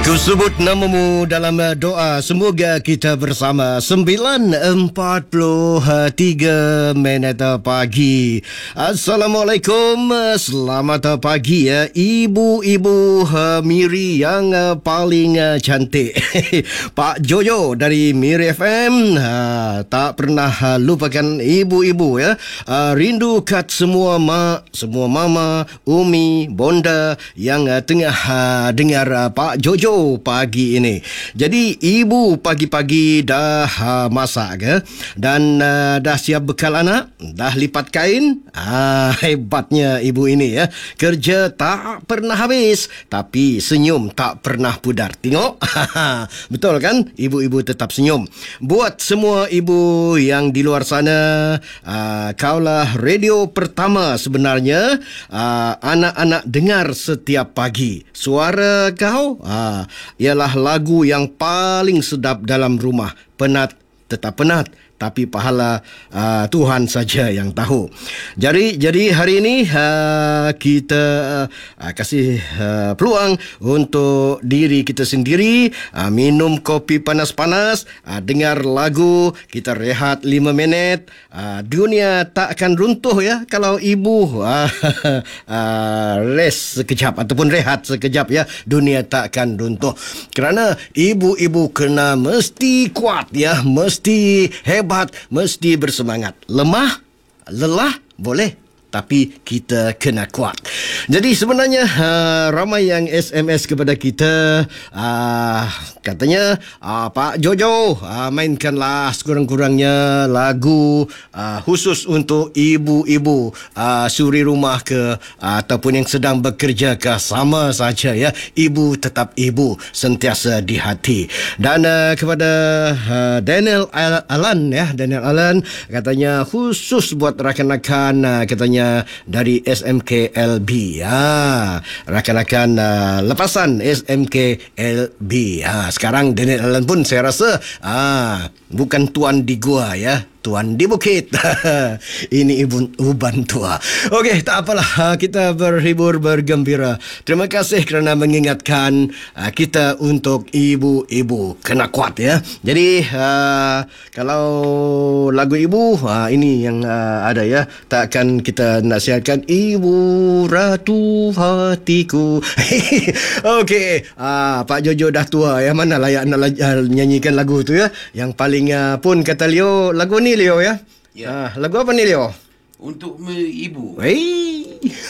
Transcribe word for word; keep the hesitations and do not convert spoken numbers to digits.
Ku sebut namamu dalam doa. Semoga kita bersama. sembilan empat puluh tiga minit pagi. Assalamualaikum. Selamat pagi ya ibu-ibu Miri yang paling cantik. Pak Jojo dari Miri F M. Ha, tak pernah lupakan ibu-ibu ya. Ha, rindu kat semua mak, semua mama, umi, bonda yang tengah ha, dengar ha, Pak Jojo pagi ini. Jadi ibu pagi-pagi dah uh, masak ke? Dan uh, dah siap bekal anak? Dah lipat kain? Ah, hebatnya ibu ini ya. Kerja tak pernah habis, tapi senyum tak pernah pudar. Tengok? Betul kan? Ibu-ibu tetap senyum. Buat semua ibu yang di luar sana, uh, kaulah radio pertama sebenarnya uh, anak-anak dengar setiap pagi. Suara kau uh, ialah lagu yang paling sedap dalam rumah. Penat tetap penat, tapi pahala uh, Tuhan saja yang tahu. Jadi jadi hari ini uh, kita uh, kasih uh, peluang untuk diri kita sendiri, uh, minum kopi panas-panas, uh, dengar lagu, kita rehat lima minit. Uh, dunia tak akan runtuh ya kalau ibu uh, uh, rest sekejap ataupun rehat sekejap ya. Dunia tak akan runtuh. Kerana ibu-ibu kena mesti kuat ya, mesti hebat, mesti bersemangat. Lemah, lelah, boleh. Tapi kita kena kuat. Jadi sebenarnya uh, ramai yang S M S kepada kita. Uh, katanya, uh, Pak Jojo, uh, mainkanlah sekurang-kurangnya lagu uh, khusus untuk ibu-ibu uh, suri rumah ke, uh, ataupun yang sedang bekerja ke, sama saja ya. Ibu tetap ibu, sentiasa di hati. Dan uh, kepada uh, Daniel Alan ya, Daniel Alan katanya khusus buat rakan-rakan, uh, katanya dari S M K L B ya, rakan-rakan uh, lepasan S M K L B ya. Sekarang Daniel Alan pun saya rasa ah, bukan tuan di gua ya, tuan di bukit. Ini ibu uban tua. Okey, tak apalah, kita berhibur, bergembira. Terima kasih kerana mengingatkan uh, kita untuk ibu-ibu kena kuat ya. Jadi uh, kalau lagu ibu uh, ini yang uh, ada ya, takkan kita nasihatkan ibu ratu hatiku. Okey, uh, Pak Jojo dah tua ya, mana layak nak uh, nyanyikan lagu tu ya. Yang paling uh, pun kata Leo, lagu ni Leo ya. Ya. Uh, lagu apa ni Leo? Untuk ibu. Hei.